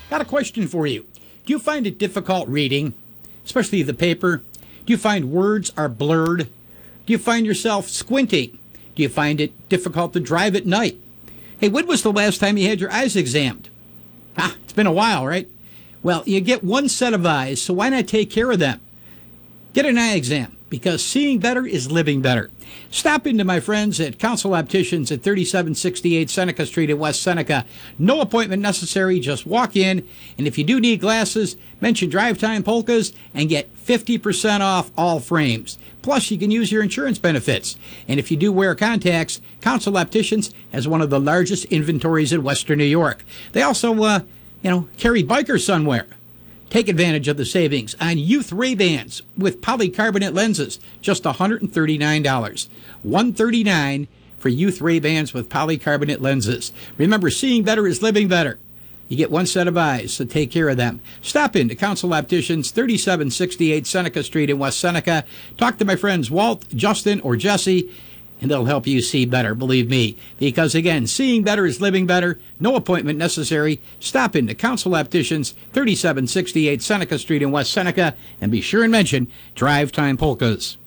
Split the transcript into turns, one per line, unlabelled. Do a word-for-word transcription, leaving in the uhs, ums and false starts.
Got a question for you. Do you find it difficult reading, especially the paper? Do you find words are blurred? Do you find yourself squinting? Do you find it difficult to drive at night? Hey, when was the last time you had your eyes examined? Ah, it's been a while, right? Well, you get one set of eyes, so why not take care of them? Get an eye exam, because seeing better is living better. Stop into my friends at Council Opticians at thirty-seven sixty-eight Seneca Street in West Seneca. No appointment necessary. Just walk in, and if you do need glasses, mention Drive Time Polkas and get fifty percent off all frames. Plus, you can use your insurance benefits. And if you do wear contacts, Council Opticians has one of the largest inventories in Western New York. They also, uh, you know, carry biker sunwear. Take advantage of the savings on Youth Ray-Bans with polycarbonate lenses, just one hundred thirty-nine dollars. one hundred thirty-nine dollars for Youth Ray-Bans with polycarbonate lenses. Remember, seeing better is living better. You get one set of eyes, so take care of them. Stop in to Council Opticians, thirty-seven sixty-eight Seneca Street in West Seneca. Talk to my friends Walt, Justin, or Jesse, and they'll help you see better, believe me. Because, again, seeing better is living better. No appointment necessary. Stop in to Council Opticians, thirty-seven sixty-eight Seneca Street in West Seneca, and be sure and mention Drive Time Polkas.